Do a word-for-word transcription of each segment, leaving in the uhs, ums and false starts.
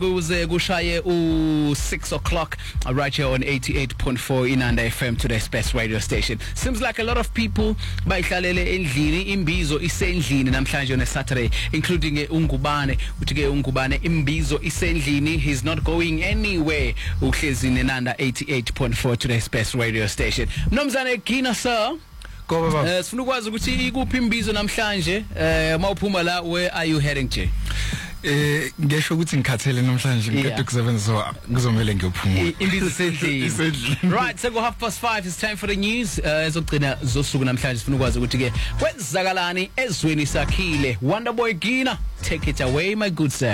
Kuze kushaye u six o'clock uh, right here on eighty-eight point four Inanda F M, today's best radio station. Seems like a lot of people bayihlalele endlini, imbizo isendlini namhlanje on a Saturday, including uh, Ungubane. Uthi ke Ungubane imbizo isendlini, he's not going anywhere. Uhlezi Inanda eighty-eight point four, today's best radio station. Mnomzane Gina sir. Go baba. Eh sifuna ukwazi ukuthi ikuphi imbizo namhlanje, eh mawuphuma la, where are you heading to? Eh ngisho ukuthi ngikhathele namhlanje ngikade kusebenza ngizomela ngiyophumula. Imbizo sendlini. Right, so go half past five, it's time for the news. Uh, ezogcina zosuku namhlanje sifuna ukwazi ukuthi ke kwenzakalani ezweni sakhile. Wonderboy Gina, take it away my good sir.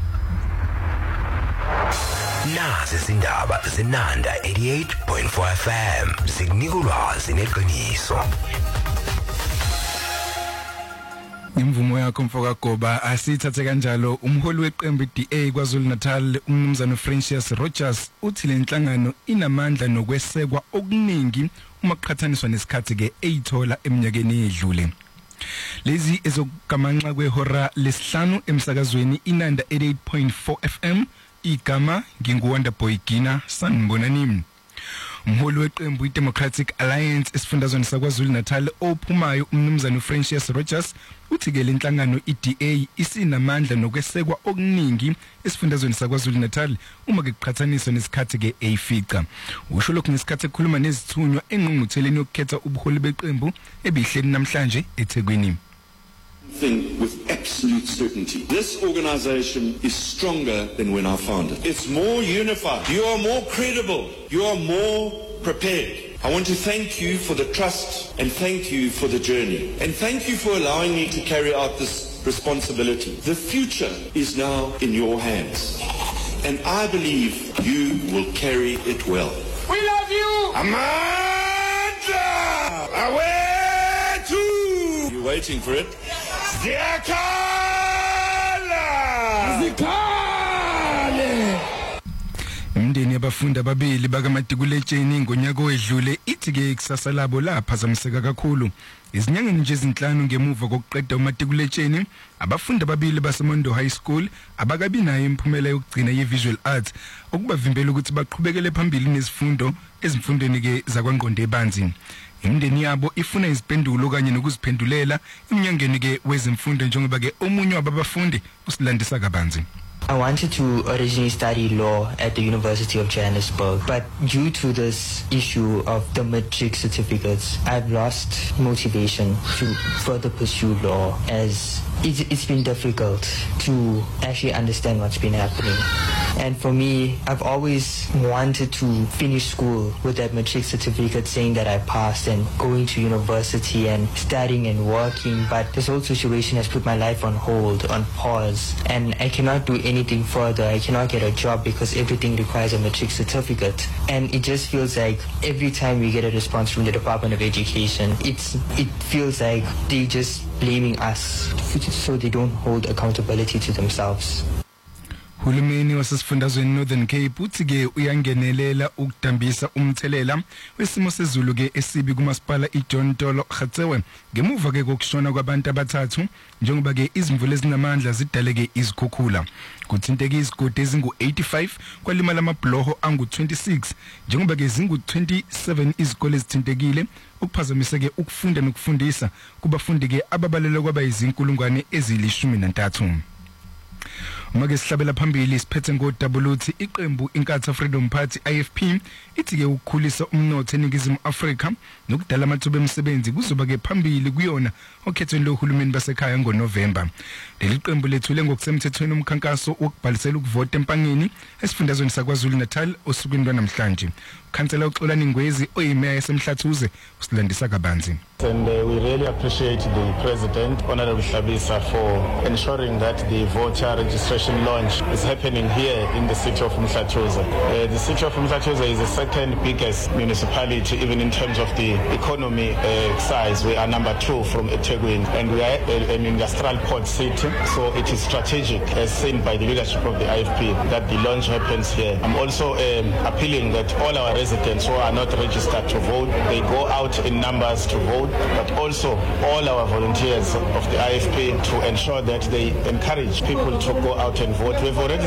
Nazi izindaba zinanda eighty-eight point four F M, sinika ulwazi neqiniso. Imvumo yakho mfoka Goba asithathe kanjalo. Umholi weqembu D A kwaZulu Natal umnumzana Francis Rogers uthi le nhlangano inamandla nokwesekwa okuningi uma kuqhathaniswa nesikhathi ke eyithola eminyakeni edlule. Lezi ezokamanxa kwehora lesihlanu emsakazweni Inanda eighty-eight point four F M. Igama nginguWonderboy Gina sanibonani. Umholi weqembu iDemocratic Alliance esifundazweni sakwaZulu Natal ophumayo umnumzana Francis Rogers uthi ke lenhlangano iD A isinamandla nokwesekwa okuningi esifundazweni sakwaZulu Natal uma ke kuqhathaniswa nesikhathi ke eyifica. Usho lokhu ngesikhathi ekhuluma nezithunywa engqungqutheleni yokukhetha ubuholi beqembu ebihleni namhlanje eThekwini. Thing with absolute certainty. This organization is stronger than when I founded. It's more unified. You are more credible. You are more prepared. I want to thank you for the trust and thank you for the journey. And thank you for allowing me to carry out this responsibility. The future is now in your hands. And I believe you will carry it well. We love you! Amanda! Away to! You're waiting for it? Zikala! Zikale! Imndeni yabafundi ababili bakaMatikuletsheni ngonyaka owedlule ithi ke ikusasa labo laphazamiseka kakhulu. Izinyangeni nje ezinhlanu ngemuva kokuqeda uMatikuletsheni, abafundi ababili baseMondo High School abakabi nayo imphumela yokugcina ye-visual arts okubavimbela ukuthi baqhubekele phambili nezifundo ezimfundweni ke zakwaNgqonde ebanzi. Imndeni yabo ifuna izipendulo kanye nokuziphendulela iminyangeni ke wezemfundo njengoba ke omunye wababafundi usilandisa kabanzi. I wanted to originally study law at the University of Johannesburg, but due to this issue of the matric certificates, I've lost motivation to further pursue law, as it's, it's been difficult to actually understand what's been happening. And for me, I've always wanted to finish school with that matric certificate saying that I passed and going to university and studying and working, but this whole situation has put my life on hold, on pause, and I cannot do anything further. I cannot get a job because everything requires a matric certificate. And it just feels like every time we get a response from the Department of Education, it's it feels like they're just blaming us so they don't hold accountability to themselves. Hulumeni wasesifundazweni Northern Cape uthi ke uyangenelela ukudambisa umthelela wesimo sezulu ke esibi kumasipala iJohn Tolo Khatsewe ngemuva ke kokushona kwabantu abathathu njengoba ke izimvula ezinamandla zidaleke izikhukhula. Kuthinteke izigodi ezingu eighty-five kwalimala amabloho angu twenty-six njengoba ke zingu twenty-seven izikole ezithintekile ukuphazamisa ke ukufunda nokufundisa kubafundi ke ababalelwe kwaba izinkulungwane ezilishumi nantathu. Umake sihlabela phambili siphethe ngodabulothi iqembu Inkatha Freedom Party I F P ithi ke ukukhulisa umnotho eningizimu Afrika nokudala amathuba emisebenzi kuzoba ke phambili kuyona okhethweni lohulumeni basekhaya ngoNovember. Leli qembu lethule ngokusemthethweni umkhankaso wokubhalisela ukuvota empangeni esifundazweni sakwaZulu Natal osukwini lwanamhlanje. Ukhansela uXolani Ngwezi oyimeya esemhlathuze usilandisa kabanzi. And uh, we really appreciate the President, Honorable Hlabisa, for ensuring that the voter registration launch is happening here in the city of Mhlathuze. Uh, the city of Mhlathuze is the second biggest municipality, even in terms of the economy uh, size. We are number two from eThekwini, and we are a, an industrial port city, so it is strategic, as seen by the leadership of the I F P, that the launch happens here. I'm also um, appealing that all our residents who are not registered to vote, they go out in numbers to vote, but also all our volunteers of the I F P to ensure that they encourage people to go out and vote. We've already